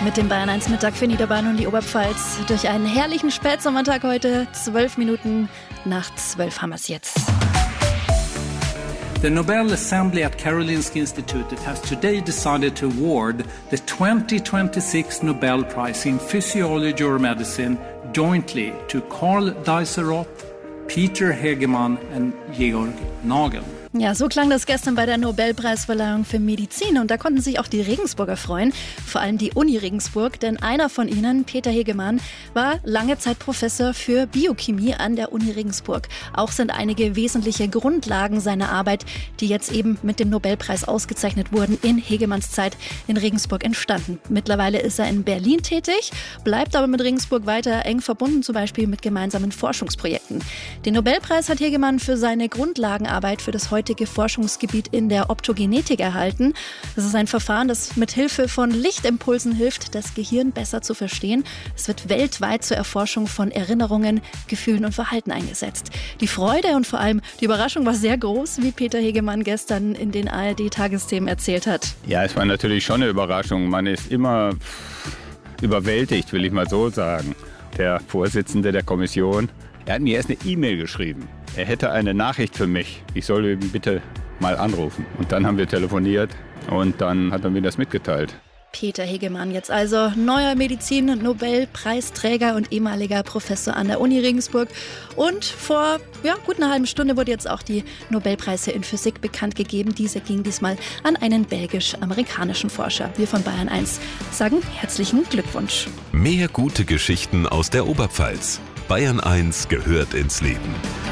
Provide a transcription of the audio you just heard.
Mit dem Bayern 1 Mittag für Niederbayern und die Oberpfalz. Durch einen herrlichen Spätsommertag heute, 12 Minuten nach 12 haben wir es jetzt. The Nobel Assembly at Karolinska Institutet has today decided to award the 2026 Nobel Prize in Physiology or Medicine jointly to Karl Deiseroth, Peter Hegemann and Georg Nagel. Ja, so klang das gestern bei der Nobelpreisverleihung für Medizin und da konnten sich auch die Regensburger freuen, vor allem die Uni Regensburg, denn einer von ihnen, Peter Hegemann, war lange Zeit Professor für Biochemie an der Uni Regensburg. Auch sind einige wesentliche Grundlagen seiner Arbeit, die jetzt eben mit dem Nobelpreis ausgezeichnet wurden, in Hegemanns Zeit in Regensburg entstanden. Mittlerweile ist er in Berlin tätig, bleibt aber mit Regensburg weiter eng verbunden, zum Beispiel mit gemeinsamen Forschungsprojekten. Den Nobelpreis hat Hegemann für seine Grundlagenarbeit für das heutige Forschungsgebiet in der Optogenetik erhalten. Das ist ein Verfahren, das mit Hilfe von Lichtimpulsen hilft, das Gehirn besser zu verstehen. Es wird weltweit zur Erforschung von Erinnerungen, Gefühlen und Verhalten eingesetzt. Die Freude und vor allem die Überraschung war sehr groß, wie Peter Hegemann gestern in den ARD-Tagesthemen erzählt hat. Ja, es war natürlich schon eine Überraschung. Man ist immer überwältigt, will ich mal so sagen. Der Vorsitzende der Kommission, er hat mir erst eine E-Mail geschrieben. Er hätte eine Nachricht für mich. Ich soll ihn bitte mal anrufen. Und dann haben wir telefoniert und dann hat er mir das mitgeteilt. Peter Hegemann jetzt also neuer Medizin-Nobelpreisträger und ehemaliger Professor an der Uni Regensburg. Und vor gut einer halben Stunde wurde jetzt auch die Nobelpreise in Physik bekannt gegeben. Diese ging diesmal an einen belgisch-amerikanischen Forscher. Wir von Bayern 1 sagen herzlichen Glückwunsch. Mehr gute Geschichten aus der Oberpfalz. Bayern 1 gehört ins Leben.